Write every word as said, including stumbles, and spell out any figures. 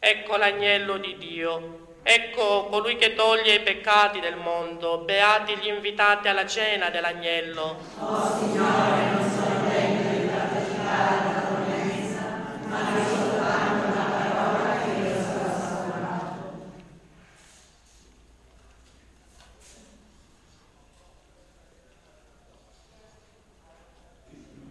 Ecco l'agnello di Dio, ecco colui che toglie i peccati del mondo, beati gli invitati alla cena dell'agnello. Oh Signore, non sono degno di partecipare